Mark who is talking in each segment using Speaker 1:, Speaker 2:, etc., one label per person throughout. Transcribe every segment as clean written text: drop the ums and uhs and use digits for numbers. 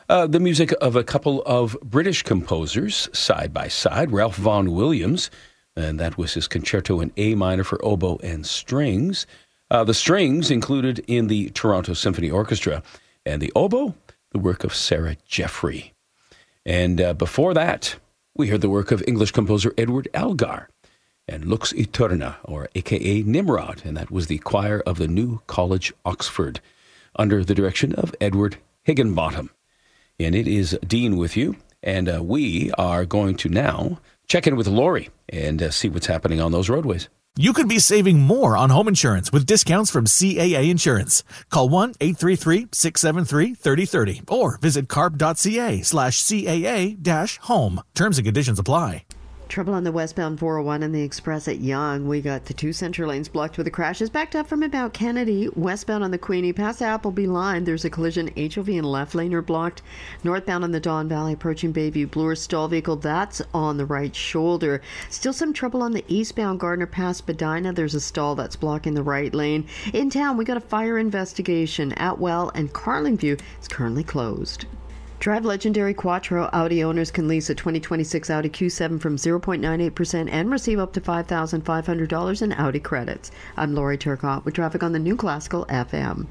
Speaker 1: The music of a couple of British composers side by side, Ralph Vaughan Williams, and that was his concerto in A minor for oboe and strings. The strings included in the Toronto Symphony Orchestra, and the oboe, the work of Sarah Jeffrey. And before that, we heard the work of English composer Edward Elgar and Lux Eterna, or a.k.a. Nimrod, and that was the choir of the New College, Oxford, under the direction of Edward Higginbottom. And it is Dean with you, and we are going to now check in with Lori and see what's happening on those roadways.
Speaker 2: You could be saving more on home insurance with discounts from CAA Insurance. Call 1-833-673-3030 or visit carp.ca/CAA-home. Terms and conditions apply.
Speaker 3: Trouble on the westbound 401 and the express at Yonge. We got the two central lanes blocked with the crashes. Backed up from about Kennedy. Westbound on the Queenie past Appleby line. There's a collision. HOV and left lane are blocked. Northbound on the Don Valley approaching Bayview Bloor stall vehicle. That's on the right shoulder. Still some trouble on the eastbound Gardner past Spadina. There's a stall that's blocking the right lane. In town, we got a fire investigation. Atwell and Carlingview is currently closed. Drive legendary Quattro. Audi owners can lease a 2026 Audi Q7 from 0.98% and receive up to $5,500 in Audi credits. I'm Lori Turcotte with traffic on the New Classical FM.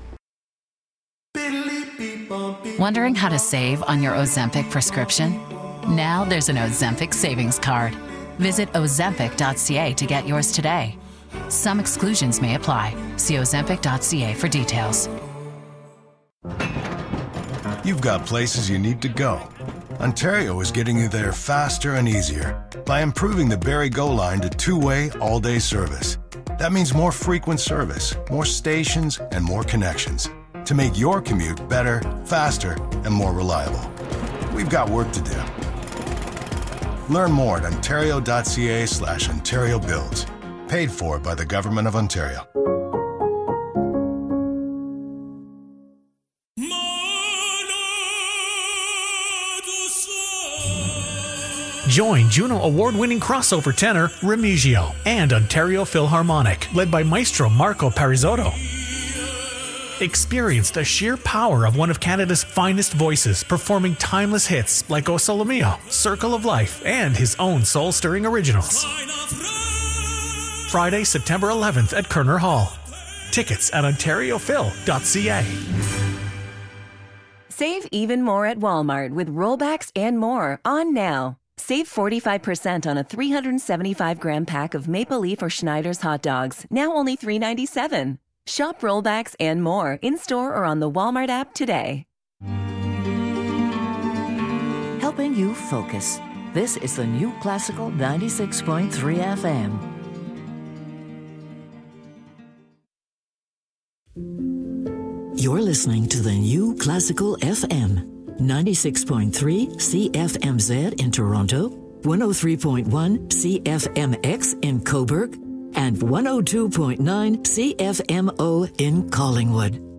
Speaker 4: Wondering how to save on your Ozempic prescription? Now there's an Ozempic savings card. Visit ozempic.ca to get yours today. Some exclusions may apply. See ozempic.ca for details.
Speaker 5: You've got places you need to go. Ontario is getting you there faster and easier by improving the Barrie Go line to two-way, all-day service. That means more frequent service, more stations, and more connections to make your commute better, faster, and more reliable. We've got work to do. Learn more at ontario.ca/Ontario Builds. Paid for by the Government of Ontario.
Speaker 2: Join Juno Award-winning crossover tenor Remigio and Ontario Philharmonic, led by Maestro Marco Parisotto. Experience the sheer power of one of Canada's finest voices, performing timeless hits like O Sole Mio, Circle of Life, and his own soul-stirring originals. Friday, September 11th at Kerner Hall. Tickets at ontariophil.ca.
Speaker 6: Save even more at Walmart with rollbacks and more on now. Save 45% on a 375-gram pack of Maple Leaf or Schneider's hot dogs, now only $3.97. Shop rollbacks and more in-store or on the Walmart app today.
Speaker 7: Helping you focus. This is the New Classical 96.3 FM. You're listening to the New Classical FM. 96.3 CFMZ in Toronto, 103.1 CFMX in Cobourg, and 102.9 CFMO in Collingwood.